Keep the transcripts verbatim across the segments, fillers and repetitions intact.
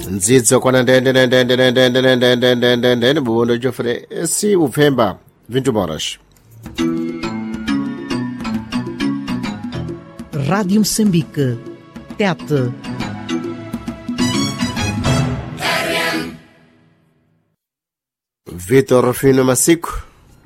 nzidzo kwana ndende ndende ndende ndende ndende ndende ndende ndende buono jofre esi uvemba vinte horas. Rádio Moçambique, Tete. Vitor Rufino Massico.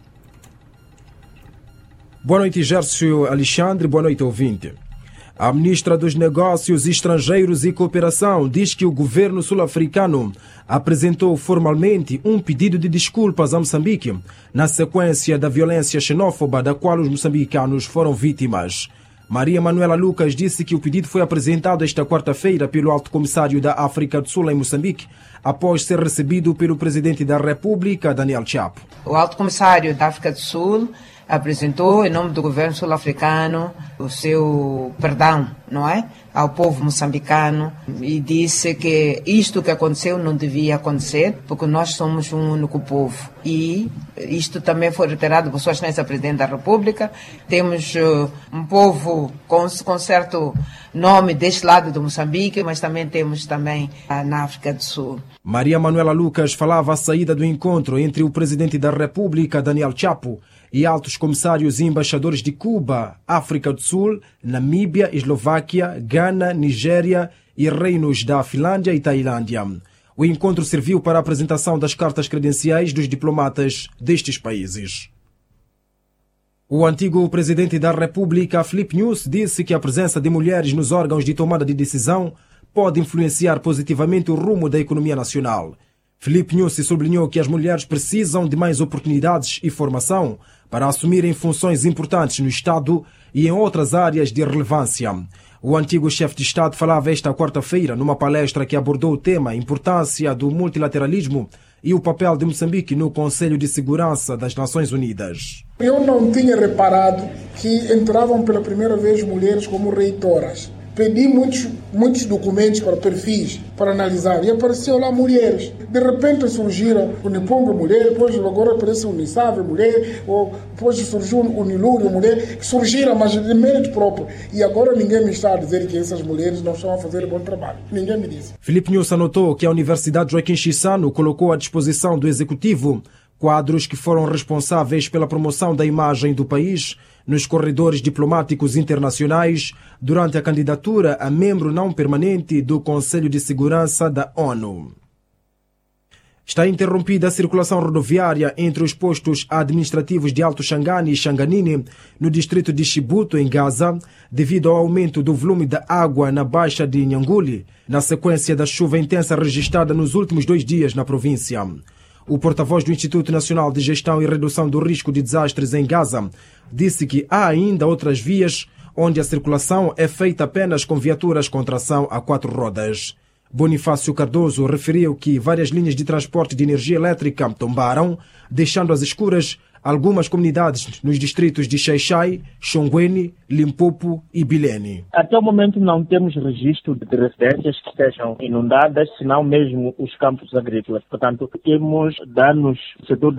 Boa noite, Gércio Alexandre. Boa noite, ouvinte. A ministra dos Negócios Estrangeiros e Cooperação diz que o governo sul-africano apresentou formalmente um pedido de desculpas a Moçambique na sequência da violência xenófoba da qual os moçambicanos foram vítimas. Maria Manuela Lucas disse que o pedido foi apresentado esta quarta-feira pelo Alto Comissário da África do Sul em Moçambique, após ser recebido pelo Presidente da República, Daniel Chapo. O Alto Comissário da África do Sul apresentou, em nome do governo sul-africano, o seu perdão, não é? Ao povo moçambicano e disse que isto que aconteceu não devia acontecer, porque nós somos um único povo. E isto também foi reiterado por Sua Excelência Presidente da República. Temos uh, um povo com, com certo nome deste lado do Moçambique, mas também temos também uh, na África do Sul. Maria Manuela Lucas falava à saída do encontro entre o Presidente da República, Daniel Chapo, e altos comissários e embaixadores de Cuba, África do Sul, Namíbia, Eslováquia, Gana, Nigéria e reinos da Finlândia e Tailândia. O encontro serviu para a apresentação das cartas credenciais dos diplomatas destes países. O antigo Presidente da República, Filipe Nyusi, disse que a presença de mulheres nos órgãos de tomada de decisão pode influenciar positivamente o rumo da economia nacional. Filipe Nyusi sublinhou que as mulheres precisam de mais oportunidades e formação para assumirem funções importantes no Estado e em outras áreas de relevância. O antigo chefe de Estado falava esta quarta-feira numa palestra que abordou o tema a importância do multilateralismo e o papel de Moçambique no Conselho de Segurança das Nações Unidas. Eu não tinha reparado que entravam pela primeira vez mulheres como reitoras. Pedi muitos, muitos documentos para perfis, para analisar, e apareceu lá mulheres. De repente surgiram o Niponga mulher, depois agora aparece o Nisave mulher, ou depois surgiu o Nilúrio mulher, que surgiram, mas de mérito próprio. E agora ninguém me está a dizer que essas mulheres não estão a fazer bom trabalho. Ninguém me disse. Filipe Nyusi anotou que a Universidade Joaquim Chissano colocou à disposição do Executivo quadros que foram responsáveis pela promoção da imagem do país nos corredores diplomáticos internacionais durante a candidatura a membro não permanente do Conselho de Segurança da ONU. Está interrompida a circulação rodoviária entre os postos administrativos de Alto Xangani e Xanganini, no distrito de Chibuto, em Gaza, devido ao aumento do volume da água na baixa de Nhanguli, na sequência da chuva intensa registrada nos últimos dois dias na província. O porta-voz do Instituto Nacional de Gestão e Redução do Risco de Desastres em Gaza disse que há ainda outras vias onde a circulação é feita apenas com viaturas com tração a quatro rodas. Bonifácio Cardoso referiu que várias linhas de transporte de energia elétrica tombaram, deixando às escuras algumas comunidades nos distritos de Xai-Xai, Xongweni, Limpopo e Bilene. Até o momento não temos registro de residências que estejam inundadas, senão mesmo os campos agrícolas. Portanto, temos danos no setor